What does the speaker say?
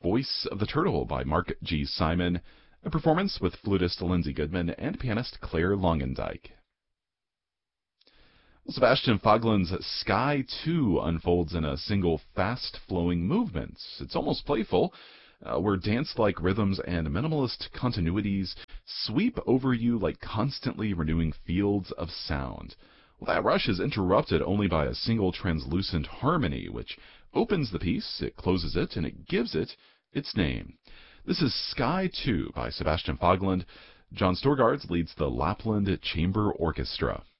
Voice of the Turtle by Mark G. Simon, a performance with flutist Lindsey Goodman and pianist Claire Longendijk. Sebastian Fogland's Sky 2 unfolds in a single fast-flowing movement. It's almost playful, where dance-like rhythms and minimalist continuities sweep over you like constantly renewing fields of sound. Well, that rush is interrupted only by a single translucent harmony, which opens the piece, it closes it, and it gives it its name. This is Sky 2 by Sebastian Fogland. John Storgårds leads the Lapland Chamber Orchestra.